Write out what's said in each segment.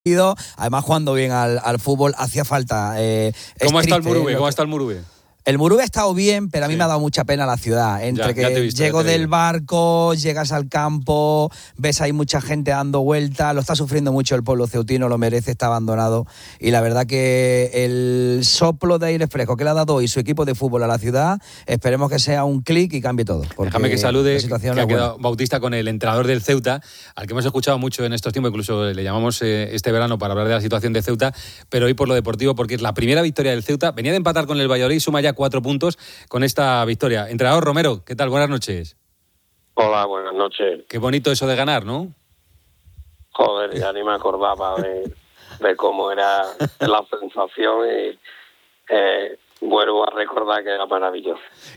además jugando bien al fútbol, hacía falta. ¿Cómo está el Murube? ¿Cómo está el Murube? El Murube ha estado bien, pero a mí me ha dado mucha pena la ciudad. Entre que llego del barco, llegas al campo, ves ahí mucha gente dando vueltas, lo está sufriendo mucho el pueblo ceutino, lo merece, está abandonado. Y la verdad que el soplo de aire fresco que le ha dado hoy su equipo de fútbol a la ciudad, esperemos que sea un clic y cambie todo. Déjame que salude, que ha quedado Bautista con el entrenador del Ceuta, al que hemos escuchado mucho en estos tiempos, incluso le llamamos este verano para hablar de la situación de Ceuta, pero hoy por lo deportivo, porque es la primera victoria del Ceuta. Venía de empatar con el Valladolid, suma ya 4 puntos con esta victoria. Entrenador Romero, ¿qué tal? Buenas noches. Hola, buenas noches. Qué bonito eso de ganar, ¿no? Joder, ya ni me acordaba de cómo era la sensación y vuelvo a recordar que era maravilloso.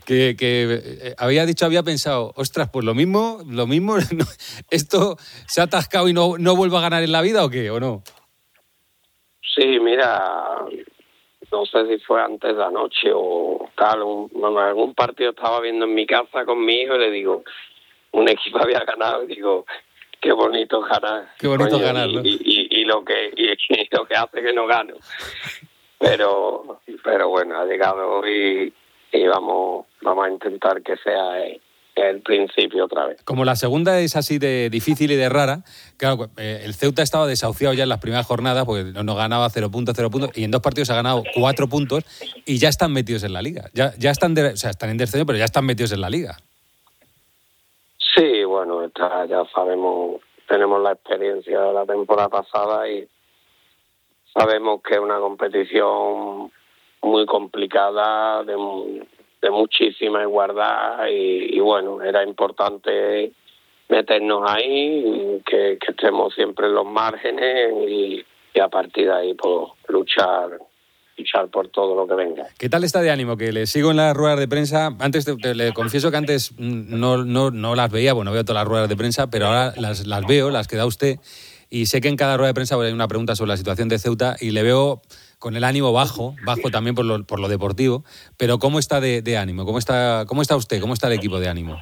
Había pensado, ostras, pues lo mismo, ¿esto se ha atascado y no vuelvo a ganar en la vida o qué, o no? Sí, mira, no sé si fue antes de anoche o tal, algún partido estaba viendo en mi casa con mi hijo y le digo, un equipo había ganado y digo, qué bonito ganar. Qué bonito ganar, ¿no? Y lo que hace que no gano. Pero bueno, ha llegado hoy y vamos a intentar que sea el principio otra vez. Como la segunda es así de difícil y de rara, claro, el Ceuta estaba desahuciado ya en las primeras jornadas porque no ganaba 0 puntos, y en 2 partidos ha ganado 4 puntos y ya están metidos en la Liga. Ya están en descenso, pero ya están metidos en la Liga. Sí, bueno, ya sabemos, tenemos la experiencia de la temporada pasada y sabemos que es una competición muy complicada, de muchísima igualdad y bueno, era importante meternos ahí, que estemos siempre en los márgenes y a partir de ahí pues, luchar por todo lo que venga. ¿Qué tal está de ánimo? Que le sigo en las ruedas de prensa. Antes le confieso que antes no las veía, bueno, veo todas las ruedas de prensa, pero ahora las veo, las que da usted, y sé que en cada rueda de prensa hay una pregunta sobre la situación de Ceuta y le veo con el ánimo bajo también por lo deportivo, pero ¿cómo está de ánimo? ¿Cómo está usted? ¿Cómo está el equipo de ánimo?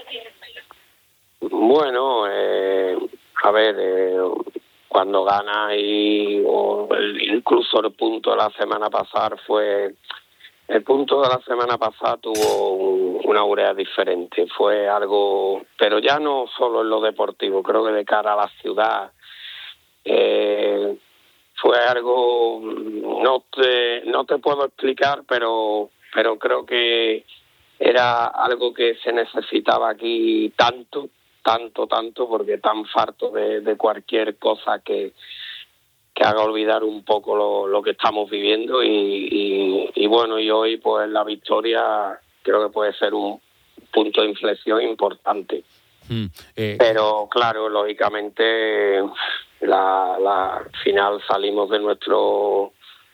Bueno, a ver, cuando gana incluso el punto de la semana pasada el punto de la semana pasada tuvo una aurea diferente, fue algo, pero ya no solo en lo deportivo, creo que de cara a la ciudad, fue algo, no te puedo explicar, pero creo que era algo que se necesitaba aquí tanto, porque tan farto de cualquier cosa que haga olvidar un poco lo que estamos viviendo y bueno, y hoy pues la victoria creo que puede ser un punto de inflexión importante. Pero claro, lógicamente la final salimos de nuestro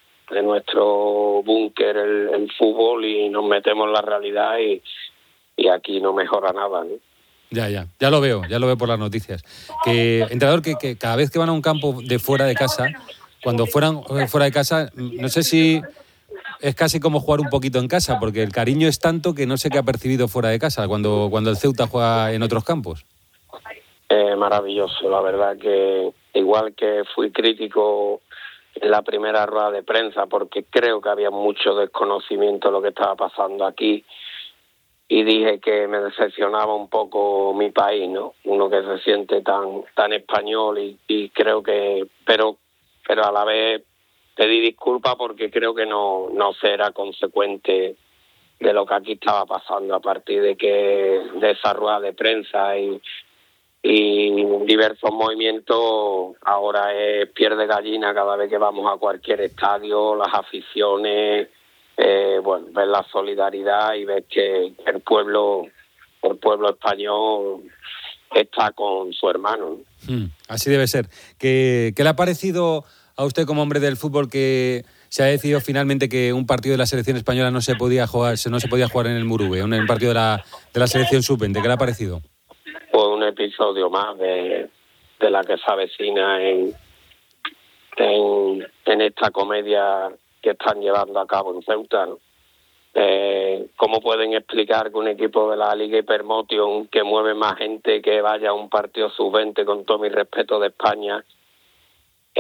búnker el fútbol y nos metemos en la realidad y aquí no mejora nada, ¿no? Ya lo veo por las noticias. Que entrenador, que cada vez que van a un campo de fuera de casa, cuando fueran fuera de casa, no sé si es casi como jugar un poquito en casa, porque el cariño es tanto que no sé qué ha percibido fuera de casa cuando el Ceuta juega en otros campos. Maravilloso, la verdad que igual que fui crítico en la primera rueda de prensa porque creo que había mucho desconocimiento de lo que estaba pasando aquí y dije que me decepcionaba un poco mi país, ¿no? Uno que se siente tan español y creo que pero a la vez pedí disculpas porque creo que no será consecuente de lo que aquí estaba pasando a partir de esa rueda de prensa y diversos movimientos. Ahora es piel de gallina cada vez que vamos a cualquier estadio, las aficiones, ver la solidaridad y ver que el pueblo español está con su hermano. Así debe ser. ¿Qué le ha parecido a usted como hombre del fútbol que se ha decidido finalmente que un partido de la selección española no se podía jugar en el Murube, en el partido de la selección sub-20? ¿Qué le ha parecido? Pues un episodio más de la que se avecina en esta comedia que están llevando a cabo en Ceuta, ¿no? ¿Cómo pueden explicar que un equipo de la Liga Hypermotion, que mueve más gente que vaya a un partido sub-20, con todo mi respeto, de España,